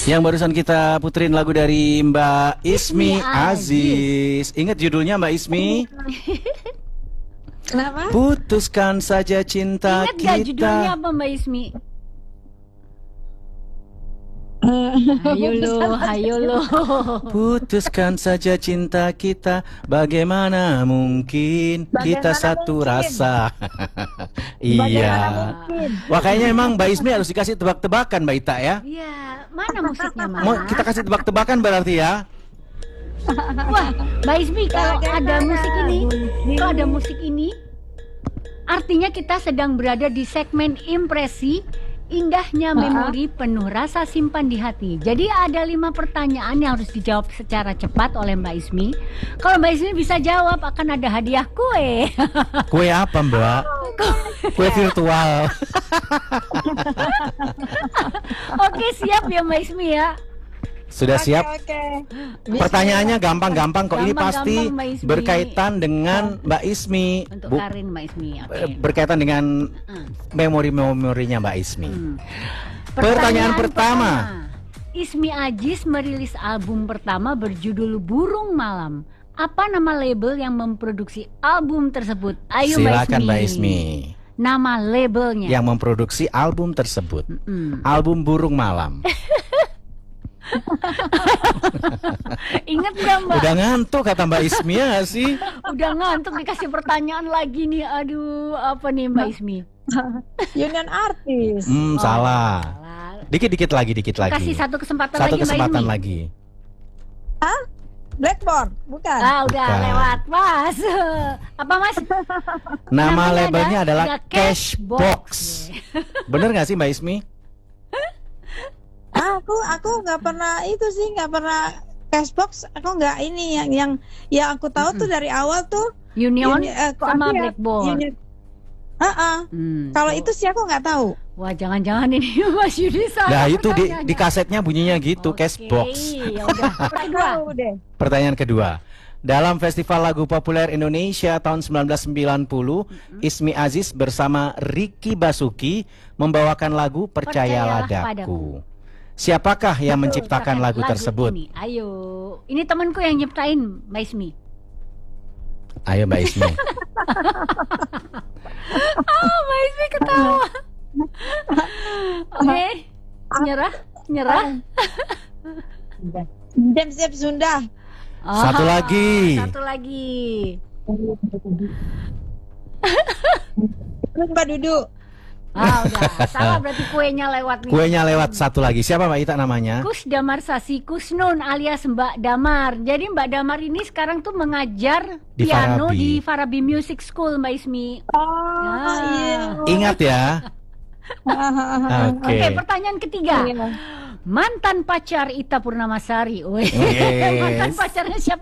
Yang barusan kita puterin lagu dari Mbak Ismi Aziz. Ingat judulnya Mbak Ismi? Kenapa? Putuskan saja cinta Ingat gak judulnya kita. apa Mbak Ismi? Hayo lo. Putuskan saja cinta kita. Bagaimana mungkin kita satu mungkin? rasa. Bagaimana Iya. mungkin? Wah, kayaknya emang Mbak Ismi harus dikasih tebak-tebakan Mbak Ita ya. Iya, mana musiknya Mas? Mau kita kasih tebak-tebakan berarti ya. Wah, Mbak Ismi kalau ada musik ini, artinya kita sedang berada di segmen impresi. Indahnya memori penuh rasa simpan di hati. Jadi ada 5 pertanyaan yang harus dijawab secara cepat oleh Mbak Ismi. Kalau Mbak Ismi bisa jawab akan ada hadiah kue. Kue apa Mbak? Kue virtual. Oke, siap ya Mbak Ismi ya. Sudah siap? Oke. Pertanyaannya gampang-gampang kok. Ini Gampang-gampang, pasti Mbak Ismi. berkaitan dengan Mbak Ismi. Untuk Bu- Karin Mbak Ismi. Oke. berkaitan dengan memori-memorinya Mbak Ismi. Pertanyaan Pertanyaan pertama. Ismi Aziz merilis album pertama berjudul Burung Malam. Apa nama label yang memproduksi album tersebut? Ayo Silakan Mbak Ismi. Nama labelnya. Yang memproduksi album tersebut. Album Burung Malam. Ingat nggak Mbak? Udah ngantuk kata Mbak Ismi ya nggak sih? Udah ngantuk dikasih pertanyaan lagi nih. Aduh, apa nih Mbak Ismi? Union Artis. Salah. Salah. Dikit lagi. Kasih satu kesempatan Satu lagi kesempatan Mbak Ismi. lagi. Blackboard, bukan? Ah, udah Bukan. lewat Mas. Apa Mas? Nama Namanya labelnya ada adalah Cashbox. Bener nggak sih Mbak Ismi? Aku nggak pernah itu sih, nggak pernah Cashbox. Aku nggak ini yang aku tahu tuh dari awal tuh Union kok sama aku ya, Blackboard. Kalau itu sih aku nggak tahu. Wah, jangan-jangan ini Mas Yudi salah. Nah itu di pertanyaannya. kasetnya bunyinya gitu, Oke, Cashbox. ya udah. Kedua. Tahu deh. Pertanyaan kedua. Dalam Festival Lagu Populer Indonesia tahun 1990, Ismi Aziz bersama Ricky Basuki membawakan lagu Percayalah Percayalah Daku. Siapakah yang menciptakan lagu tersebut? Ini. Ayo, ini temanku yang nyiptain, Mbak Ismi. Ayo Mbak Ismi. Mbak Ismi ketawa. Oke, nyerah. Jam siap Sunda. Satu lagi. Satu lagi. Mbak Dudu. Udah. Salah berarti kuenya lewat nih. Kuenya lewat satu lagi. Siapa Mbak Ita namanya? Kus Damar Sasi Kusnun alias Mbak Damar. Jadi Mbak Damar ini sekarang tuh mengajar Di piano Farabi. di Farabi Music School, Mbak Ismi. Iya. Ingat ya. Oke. Oke, pertanyaan ketiga. Iya. Mantan pacar Ita Purnamasari. Yes. Mantan pacarnya siapa?